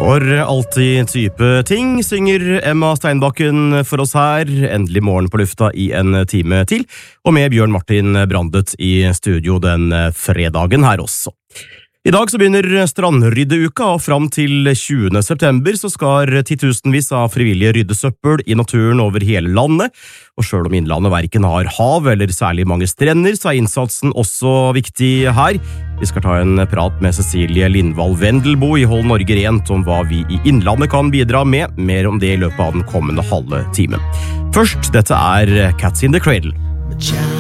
For alltid type ting synger Emma Steinbakken for oss her. Endelig morgen på lufta i en time til, og med Bjørn Martin Brandet i studio den fredagen her også. I dag så begynner strandryddeuka, og fram til 20. september så skal titusenvis av frivillige rydde søppel i naturen over hele landet. Og selv om innlandet hverken har hav eller særlig mange strender, så innsatsen også viktig her. Vi skal ta en prat med Cecilie Lindvall Vendelbo i Hold Norge Rent om hva vi i innlandet kan bidra med. Mer om det i løpet av den kommende halve timen. Først, dette Cats in the Cradle.